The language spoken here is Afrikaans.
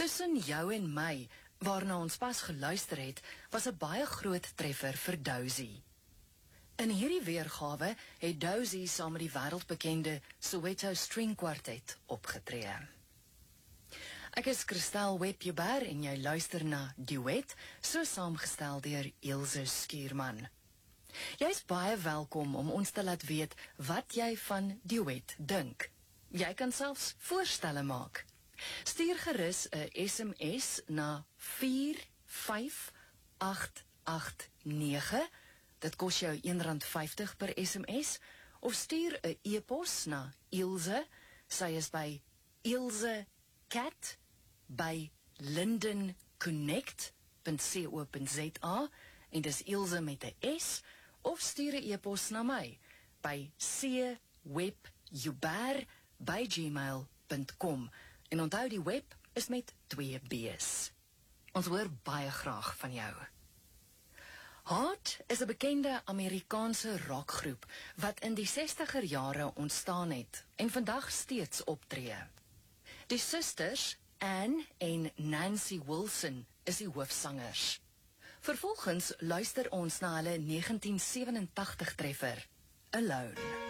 Tussen jou en my, waarna ons pas geluister het, was 'n baie groot treffer vir Dozy. In hierdie weergawe het Dozy saam met die wêreldbekende Soweto String Quartet opgetree. Ek is Christel Webber en jy luister na Duet, so saamgestel deur Ilse Skuurman. Jy is baie welkom om ons te laat weet wat jy van Duet dink. Jy kan selfs voorstelle maak. Stuur gerus 'n SMS na 45889. Dit kos jou R1.50 per SMS, of stuur 'n e-pos na Ilse. Sy is by ilse.cat@lindenconnect.co.za en dis Ilse met 'n S, of stuur 'n e-pos na my by cwebjuber@gmail.com. En onthou, die web is met 2 B's. Ons hoor baie graag van jou. Heart is 'n bekende Amerikaanse rockgroep wat in die 60er jare ontstaan het en vandag steeds optree. Die susters, Anne en Nancy Wilson, is die hoofsangers. Vervolgens luister ons na hulle 1987 treffer, Alone.